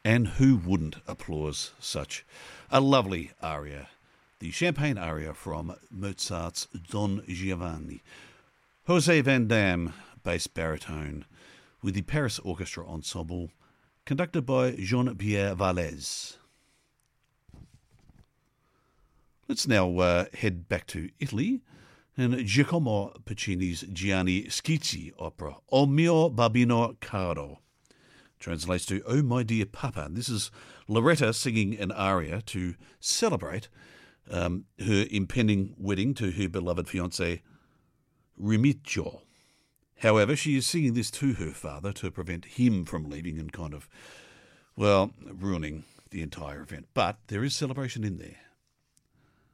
And who wouldn't applaud such a lovely aria? The Champagne aria from Mozart's Don Giovanni. Jose Van Dam, bass baritone, with the Paris Orchestra Ensemble, conducted by Jean-Pierre Valles. Let's now head back to Italy and Giacomo Puccini's Gianni Schizzi opera, O mio babino caro. Translates to, Oh my dear papa. This is Loretta singing an aria to celebrate her impending wedding to her beloved fiancé, Remigio. However, she is singing this to her father to prevent him from leaving and kind of, well, ruining the entire event. But there is celebration in there.